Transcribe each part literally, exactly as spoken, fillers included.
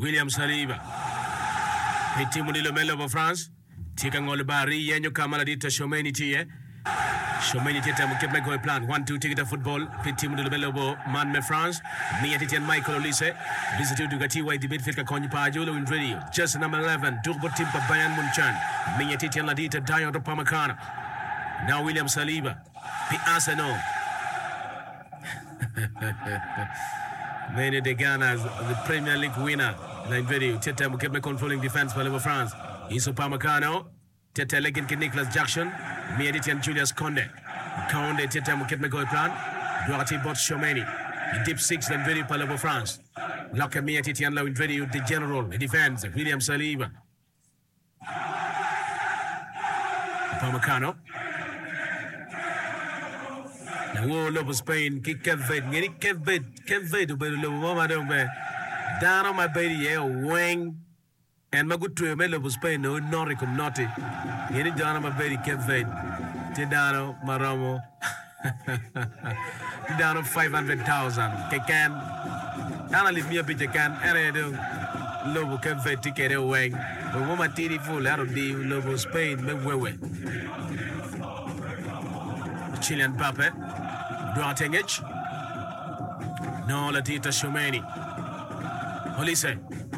William Saliba. Hitimu ndilo melo wa France. Tika ngole bari yenyo kamala dita Shomeni tiye. Shomeni tiye tamu kip mego plan. One two tikita football. Hitimu ndilo melo wa man me France. Mia titian Michael Olise. Visitu dugati wa iti midfield ka konyi pa ajulo in radio. Just number eleven. Turbo timpa Bayern Munchen. Mia titian la dita Dayo Ropamakana. Now William Saliba. Pi Arsenal. Many de Ghana, the Premier League winner. Line video. Tete Mukebe controlling defense for Liverpool France. Iso Pamecano. Tete Legin Nicholas Jackson. Mieditian Julius Conde. Conde Tete Mukebe go plan. Duarte bot Shomeni. Deep six line video for Liverpool France. Locke Mieditian low in video. The general. The defense. William Saliba. Pamecano. The wall of Spain, kick Kevin, get it Kevin, Kevin to be the woman over down on my baby, yeah, wing, and my good to a middle of Spain, no, Noricum, naughty. Get it down on my baby, Kevin, Tidano, Maromo, down on five hundred thousand, Kakan, I'll leave me a bit, can, and I do Lobo Kevin ticket away, but woman T D full out of the Lobo Spain, Mewe. Chilean Pape. Duatengich. No, Latita Shomeni. Olise.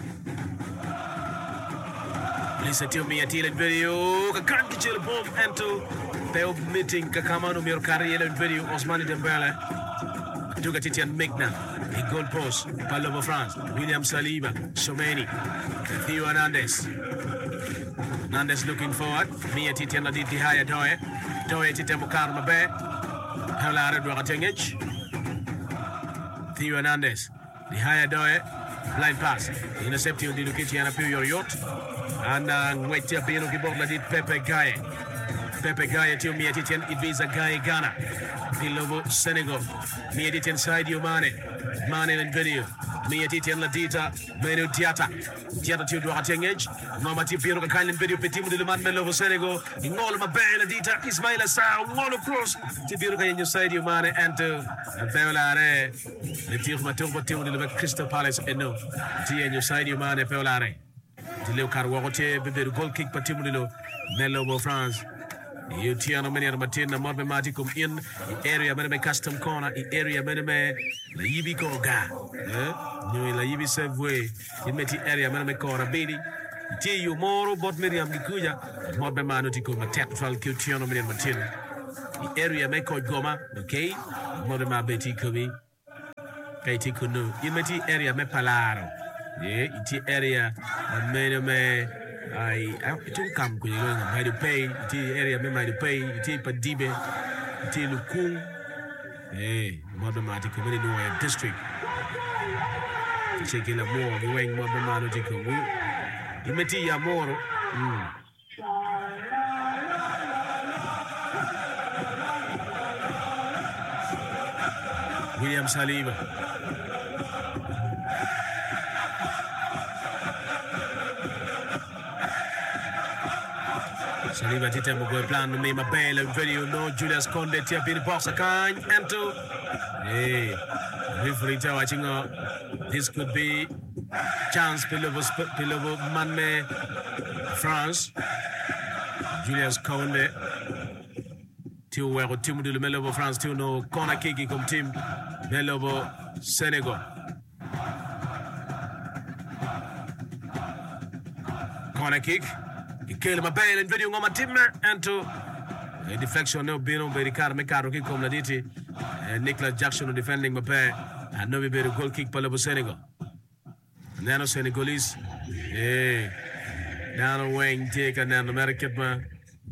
Olise tio mi atile video. Kakanki chile bomb ento. Peo meeting kakama no mio carriera in video. Osmani Dembele. Duga Titian Migna. A goal post. Palomo France. William Saliba. Shomeni. Theo Hernandez. Hernandez looking forward. Mia Titian Laditi Haya Doye. Doye Titian Mukarma Bay. Hello, Duatengich. Theo Hernandez. The higher Doe. Blind pass. Intercepting the Lukiti and a pure yacht. And wait till Pino Gibor did Pepe Gaye. Pepe Gaye to me at it and it is a Gaye Ghana. Pilovo Senegal. Me at it inside you, Mane. Mane in video. Me at it and Ladita. Menu Tiata. Tiata to Duatengich. Mama Tipino Kakan video Petit de Man Melovo Senegal. In all of my band, Ladita Ismail Asa. All across. Tipino in your side, you Mane and to Peolare. The Tirma Turbo Tim de Crystal Palace and no. Tia in your side, you Mane Peolare. The Leo Carwache, the goal kick Patimulo. Melovo France. You tiano many of Martina Morbe Maticum in the area many custom corner, the area many la Yibi Koga. No la Yibi Sevway, in Meti area many Cora Baby. Tia you more bot Miriam Gikuya, Morbe Manotico, Matactual Kutiano Many Martina. The area may call Goma, okay? Modema Betty Kobe. Kaiti Kunu. In Meti area me Palaro. Yeah, it area many may. I I don't come when you going to pay the area me might pay it pa dibe it lukung eh modematic community no district check la more the way modematic ko you meti ya more William Saliba. Saliba Tite Mugo plan me my bail video no Julius Conde tia bin box a kind and to hey referee watching this could be chance below below man France Julius Conde to where team de Melobo France to no corner kick comme team Melobo Senegal corner kick. Kill my bail and video on my team and to a deflection no being on Bericard Mecaro kick on Laditi and Nicholas Jackson defending my pair and no be a goal kick Palabo Senegal. Nano Senegalese, hey, down a wing take and then American man.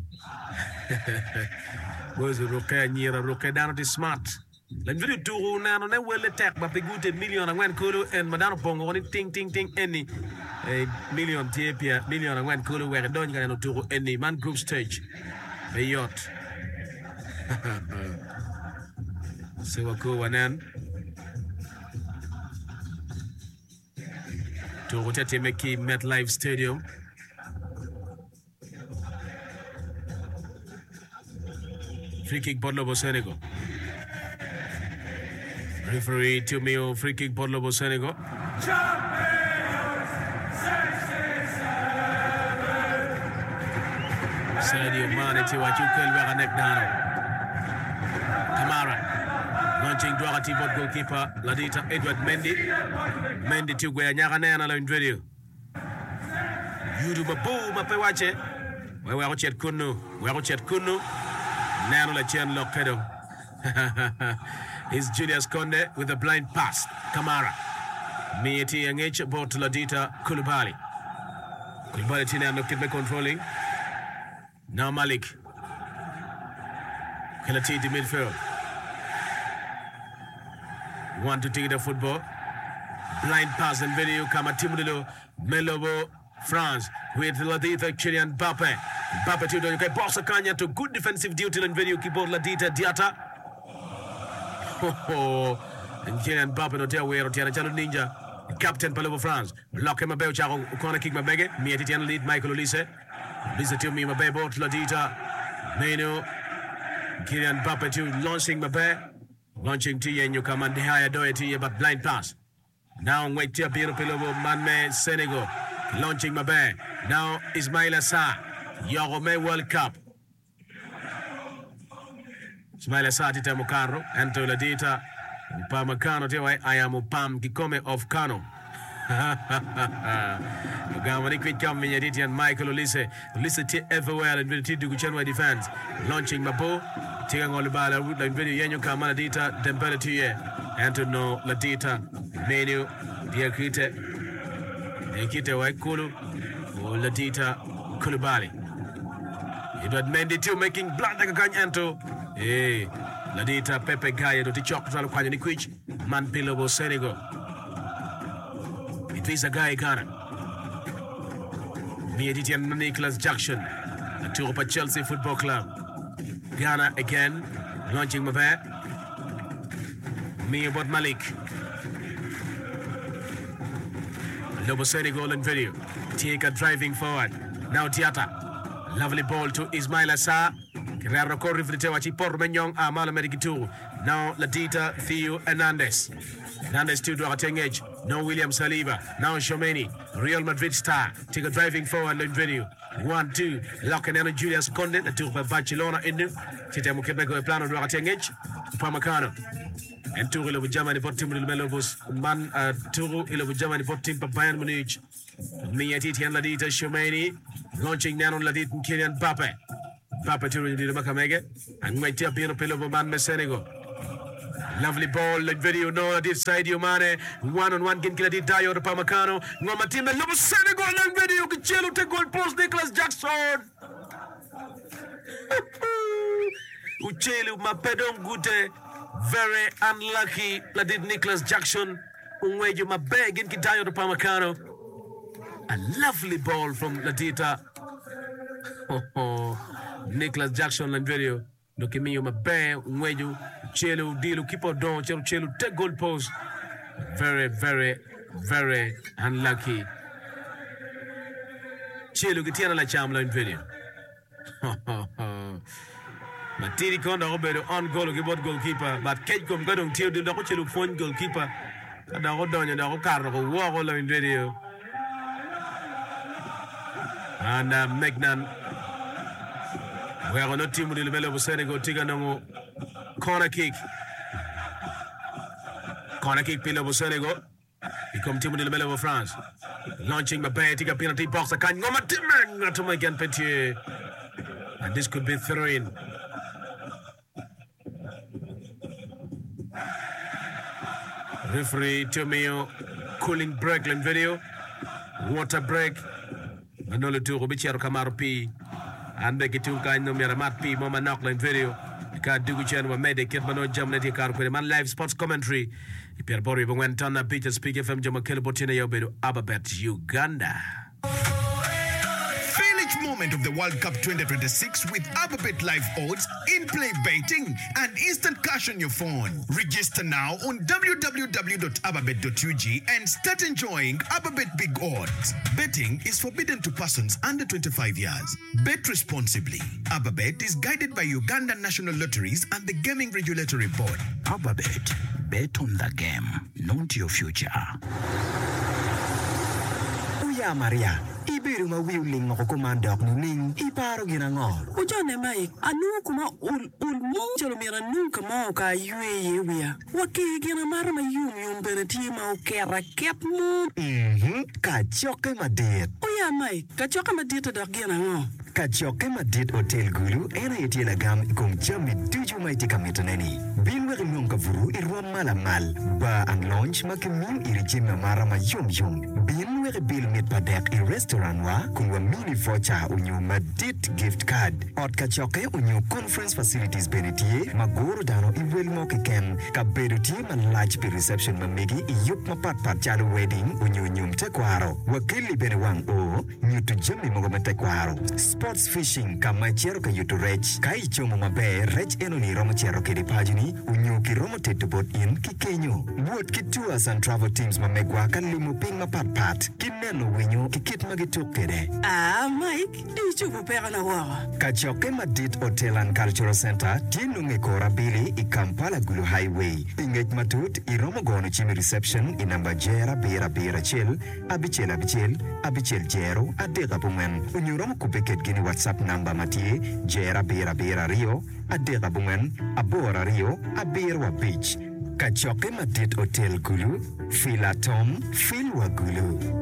Was a roque near a roque down at smart. Let video two now on a well attack, but a good million and one Kulu and Madame Pongo on it ting ting ting any. A million Tiapia, million and one Kulu where don't get to any man group stage. A yacht. So a cool one then. To Rotetemeki MetLife Stadium. Free kick Bodlobo Senegal. Referee to me free kick Bodlobo Senegal. Sadio Mane tiwa chukel wa nek dano. Kamara launching dwara tibot goalkeeper Ladita Edward Mendy. Mendy tiwa ya nyaka nena la video. Yudu babu mapewache. Wewe ako chet kunu, wewe ako chet kunu. Nano la chen lokedo. It's Julius Konde with a blind pass. Kamara. Mieti Yangich bought Ladita Koulibaly. Koulibaly tina no kid controlling. Now Malik. Kelati the midfield. Want to take the football. Blind pass and video. Kama Timudilo. Melobo. France with Ladita Kylian Mbappe. Mbappe to the okay. Bossa Kanya to good defensive duty and video. Keyboard Ladita Diata. Oh, and Kylian Mbappe no tell where Tiana Chalo Ninja. Captain Palovo France. Lock him a bell charo. Corner kick Mabege. Mietian lead Michael Olise. Lisa to me Mbappe bought Ladita. Meno. Kylian Mbappe to launching Mbappe. Launching to you and you come and higher do it to you but blind pass. Now wait to Piero Pilovo Manme Senegal. Launching Mbappe. Now Ismail Assar. Yorome World Cup. Ismail Assar tita Mukaro. Ento Ladita. Upama Kano tewa I am Upam Kikome of Kano. Gamani quick come Minyaditi and Michael Olise. Olise t everywhere and will do Guchenwa defense. Launching Mapo. Taking all the ball route like video Yenyo Kamala Dita. Dembele to ye. Antonio Ladita. Menu. Diakite. Ekite Waikulu, Ladita Koulibaly. Edward Mendy too making blood like a ganyanto. Eh, Ladita Pepe Gaya to teach Okra Kwani Quich, Man Pilobo Senegal. It is a guy Ghana. Mieditian Nicholas Jackson, a tour of Chelsea Football Club. Ghana again, launching Mbappe. Miyabot Malik. Lobo Senegal and video. Tieka driving forward. Now Tiata. Lovely ball to Ismail Assar. Guerrero corre fritewa Chipor Menyong Amala Medikitu. Now Ladita Theo Hernandez. Hernandez to Duatengage. Now William Saliba. Now Shomeni. Real Madrid star. Take a driving forward and video. One, two. Locking in Julius Konde. The two of Barcelona in the Tita Mukebeko Plano Duatengage. Pamacano. And Turu ilo Germany for Tim Melobus Man uh Turu ilo Germany for Tim Bayern Munich. Mietiti and Ladita Shomeni launching down on Ladita and Kylian Mbappe. Mbappe to the Makamege and wait till Pino Pilovo Man Senegal. Lovely ball, like video no Ladita Sadio Mane. One on one Ginkila Dayo to Pamacano. Ngoma team and Lobo Senegal and video Kichelo take goal post Nicholas Jackson. Uchelu Mapedon Gute. Very unlucky, Ladid Nicholas Jackson. Unweju Mbappe in Kitayo to Pamacano. A lovely ball from Ladita. Oh, oh. Nicholas Jackson and video. Dokimiyo Mbappe, Unweju, Chelu, Dilu, keep on down, Chelu, Chelu, take goal post. Very, very, very unlucky. Chelu, Gitiana La Chamla in video. Matiri Konda Roberto on goal about goalkeeper, but Kate come go on till the Chelu phone goalkeeper. And I got down and I got a war in video. And uh, Megnan. We are on a team with the level of Senegal. Tiganamo corner kick. Corner kick, Pilo of Senegal. Become team with the level of France. Launching Mbappe, take a penalty box. I can't go to my again, Petier. And this could be throw-in. Referee Tomeo cooling break in video. Water break. Manolo to Robichero Camaro P. And the Kitunka no Miramat P. Mama Knockline video. Ka Duguchan wa Mede Kitmano Jamneti Car Man live sports commentary. Pierre Bori went on a Peter Speak F M Jamakelo Botina Yobedo Ababet Uganda. Moment of the World Cup twenty twenty-six with Ababet live odds, in-play betting, and instant cash on your phone. Register now on w w w dot ababet dot u g and start enjoying Ababet big odds. Betting is forbidden to persons under twenty-five years. Bet responsibly. Ababet is guided by Uganda National Lotteries and the Gaming Regulatory Board. Ababet. Bet on the game, not your future. Uya Maria. Iberu ma wiuling mo ko mandok ni ning iparo ginango. Ujone mai anu kuma ul ul mo chalo mira nunca mo ka yue yewia. Waki gina mara ma yum yum beneti ma o kera kep mo. Mhm. Kachoke madit. Oya mai kachoke madit da gina ngo. Kachoke madit hotel gulu ena yetila gam kung jami tuju mai tika metoneni. Binwe nunca vuru irwa mala mal ba ang lunch makimim irijima mara ma yum yum. Binwe bil mit padek i restaurant wa kung wa mini voucher unyu madit gift card. Ot kachoke unyu conference facilities benetie magoro dano i wilmo keken ka bedutie man large pi reception mamigi i yup mapat pat chalo wedding unyu nyum tekwaro. Wakili bene wang o nyutu jami mogo metekwaro. Sports fishing kama chero ka yutu rech kai chomo mabe rech eno ni romo chero kedi pajini unyu ki romo tetu bot in ki kenyo. Wood ki tours and travel teams mamegwa kan limu ping mapat pat kineno winyo ki kit magituk kede. Ah Mike di chupu pera na wawa. Kachoke Madit Hotel and Cultural Center tinu ngekora bili i Kampala Gulu Highway. Ingej matut i romo gono chimi reception i namba jera bera bera chil abichel abichel abichel jero adega bumen. Unyu romo kupeket gini WhatsApp namba matie jera bera bera rio adega bumen abora rio aberwa beach. Kachoke Madit Hotel Gulu Filatom Filwa Gulu.